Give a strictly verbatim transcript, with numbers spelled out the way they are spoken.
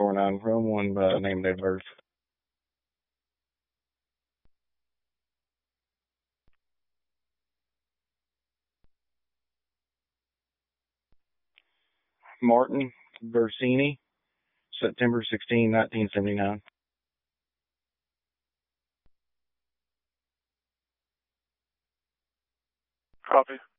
four nine from one uh, name, date of birth. Martin Versini, September sixteenth, nineteen seventy-nine. Copy.